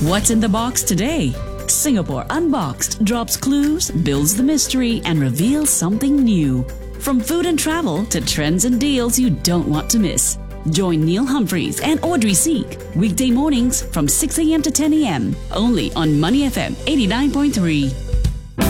What's in the box today? Singapore Unboxed drops clues, builds the mystery, and reveals something new. From food and travel to trends and deals you don't want to miss. Join Neil Humphreys and Audrey Seek weekday mornings from 6 a.m. to 10 a.m. only on Money FM 89.3.